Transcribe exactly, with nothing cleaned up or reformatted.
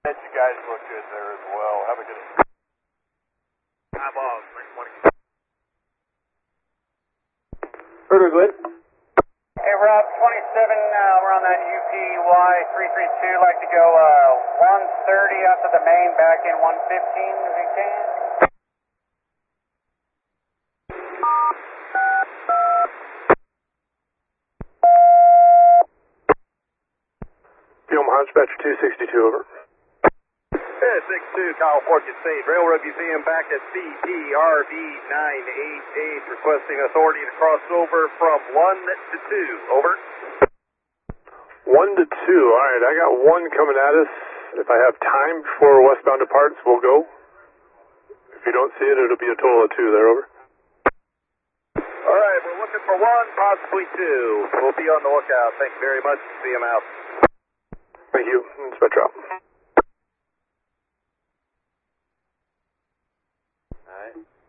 That you guys look good there as well. Have a good day. Eyeballs, next morning. Further, go ahead. Hey, Rob, twenty-seven, uh, we're on that U P Y three three two. Like to go uh, one thirty out to the main, back in one fifteen if you can. Film Hodgepatcher two sixty-two, over. Yeah, six two, California State Railroad Museum back at C P R V nine eight eight, requesting authority to cross over from one to two, over. One to two, alright, I got one coming at us. If I have time before westbound departs, we'll go. If you don't see it, it'll be a total of two there, over. Alright, we're looking for one, possibly two. We'll be on the lookout. Thank you very much. See him out. Thank you, Spectral. Alright.